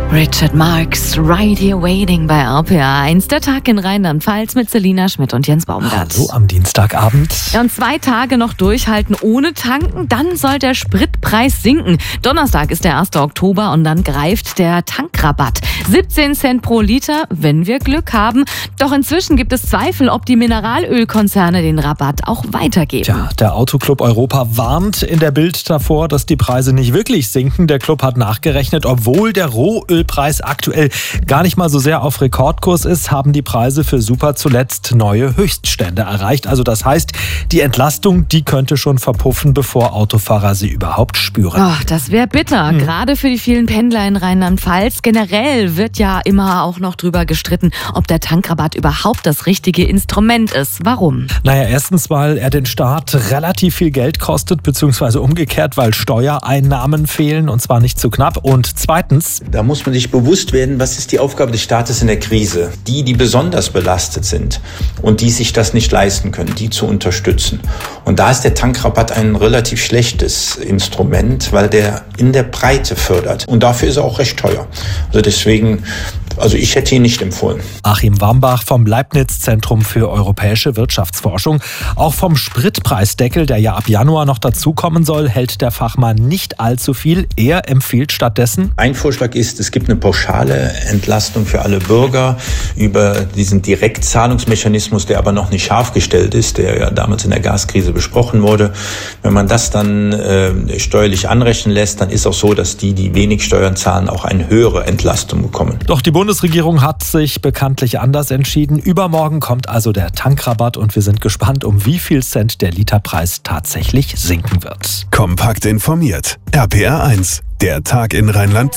Richard Marx, Right Here Waiting bei RPA1. Der Tag in Rheinland-Pfalz mit Selina Schmidt und Jens Baumgart. Hallo am Dienstagabend. Ja, und 2 Tage noch durchhalten ohne tanken, dann soll der Spritpreis sinken. Donnerstag ist der 1. Oktober und dann greift der Tankrabatt. 17 Cent pro Liter, wenn wir Glück haben. Doch inzwischen gibt es Zweifel, ob die Mineralölkonzerne den Rabatt auch weitergeben. Tja, der Autoclub Europa warnt in der Bild davor, dass die Preise nicht wirklich sinken. Der Club hat nachgerechnet, obwohl der Rohölpreis aktuell gar nicht mal so sehr auf Rekordkurs ist, haben die Preise für Super zuletzt neue Höchststände erreicht. Also das heißt, die Entlastung, die könnte schon verpuffen, bevor Autofahrer sie überhaupt spüren. Ach, das wäre bitter, gerade für die vielen Pendler in Rheinland-Pfalz. Generell wird ja immer auch noch drüber gestritten, ob der Tankrabatt überhaupt das richtige Instrument ist. Warum? Naja, erstens, weil er den Staat relativ viel Geld kostet, beziehungsweise umgekehrt, weil Steuereinnahmen fehlen, und zwar nicht zu knapp. Und zweitens, da muss man sich bewusst werden, was ist die Aufgabe des Staates in der Krise? Die besonders belastet sind und die sich das nicht leisten können, die zu unterstützen. Und da ist der Tankrabatt ein relativ schlechtes Instrument, weil der in der Breite fördert. Und dafür ist er auch recht teuer. Also deswegen, ich hätte ihn nicht empfohlen. Achim Wambach vom Leibniz-Zentrum für europäische Wirtschaftsforschung. Auch vom Spritpreisdeckel, der ja ab Januar noch dazukommen soll, hält der Fachmann nicht allzu viel. Er empfiehlt stattdessen: Ein Vorschlag ist, es gibt eine pauschale Entlastung für alle Bürger über diesen Direktzahlungsmechanismus, der aber noch nicht scharf gestellt ist, der ja damals in der Gaskrise besprochen wurde. Wenn man das dann steuerlich anrechnen lässt, dann ist auch so, dass die wenig Steuern zahlen, auch eine höhere Entlastung bekommen. Doch die Bundesregierung hat sich bekanntlich anders entschieden. Übermorgen kommt also der Tankrabatt und wir sind gespannt, um wie viel Cent der Literpreis tatsächlich sinken wird. Kompakt informiert. RPA1, der Tag in Rheinland-Pfalz.